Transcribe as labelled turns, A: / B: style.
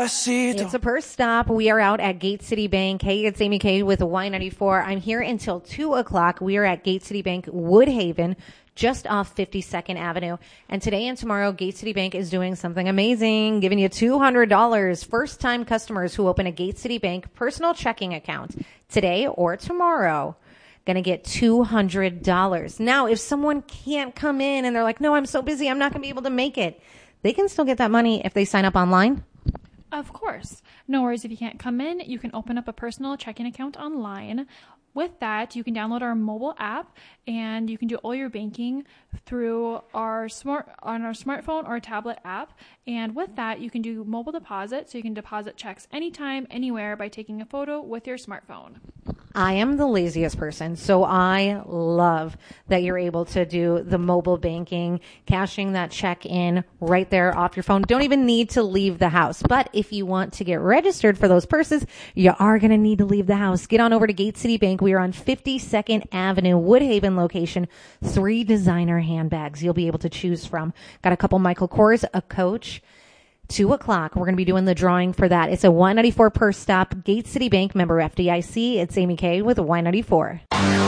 A: Despacito.
B: It's a purse stop. We are out at Gate City Bank. Hey, it's Amy K with Y94. I'm here until 2 o'clock. We are at Gate City Bank, Woodhaven, just off 52nd Avenue. And today and tomorrow, Gate City Bank is doing something amazing, giving you $200. First-time customers who open a Gate City Bank personal checking account today or tomorrow going to get $200. Now, if someone can't come in and they're like, no, I'm so busy, I'm not going to be able to make it, they can still get that money if they sign up online.
C: Of course. No worries if you can't come in. You can open up a personal checking account online. With that, you can download our mobile app and you can do all your banking through our smartphone or tablet app. And with that, you can do mobile deposit, so you can deposit checks anytime, anywhere by taking a photo with your smartphone.
B: I am the laziest person, so I love that you're able to do the mobile banking, cashing that check in right there off your phone. Don't even need to leave the house. But if you want to get registered for those purses, you are going to need to leave the house. Get on over to Gate City Bank. We are on 52nd Avenue, Woodhaven location. 3 designer handbags you'll be able to choose from. Got a couple Michael Kors, a Coach. 2 o'clock. We're going to be doing the drawing for that. It's a Y94 purse stop. Gate City Bank, member FDIC. It's Amy K with Y94.